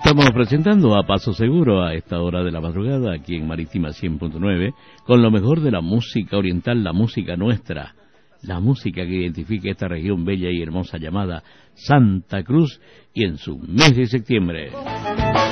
Estamos presentando a Paso Seguro a esta hora de la madrugada aquí en Marítima 100.9 con lo mejor de la música oriental, la música nuestra, la música que identifica esta región bella y hermosa llamada Santa Cruz y en su mes de septiembre.